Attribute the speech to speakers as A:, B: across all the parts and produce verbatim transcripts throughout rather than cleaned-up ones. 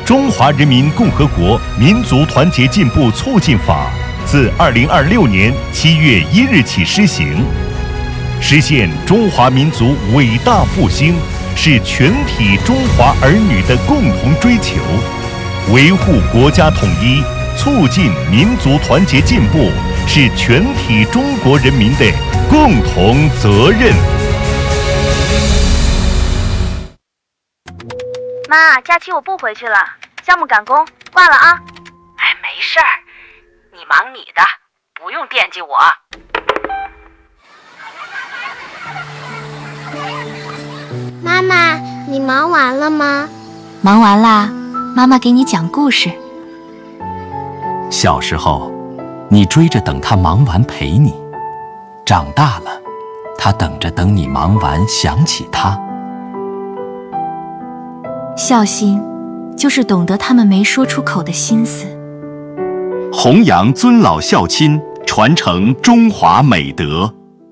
A: 中华人民共和国民族团结进步促进法》自二零二六年七月一日起施行。实现中华民族伟大复兴是全体中华儿女的共同追求，维护国家统一、促进民族团结进步是全体中国人民的共同责任。
B: 妈，假期我不回去了，项目赶工，挂了啊。
C: 哎，没事儿，你忙你的，不用惦记我。
D: 妈妈，你忙完了吗？
E: 忙完啦，妈妈给你讲故事。
F: 小时候，你追着等他忙完陪你；长大了，他等着等你忙完想起他。
E: 孝心，就是懂得他们没说出口的心思。
G: 弘扬尊老孝亲，传承中华美德。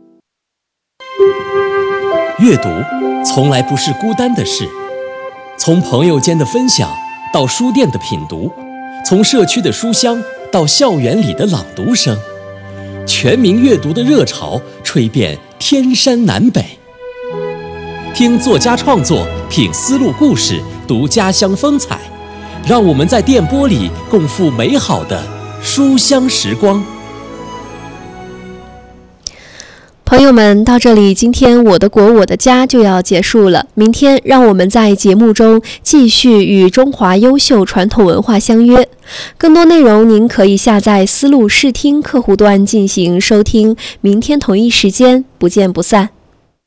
H: 阅读从来不是孤单的事，从朋友间的分享到书店的品读，从社区的书香到校园里的朗读声，全民阅读的热潮吹遍天山南北。听作家创作，品丝路故事，读家乡风采，让我们在电波里共赴美好的书香时光。
I: 朋友们，到这里，今天我的国我的家就要结束了。明天让我们在节目中继续与中华优秀传统文化相约。更多内容您可以下载丝路视听客户端进行收听。明天同一时间不见不散。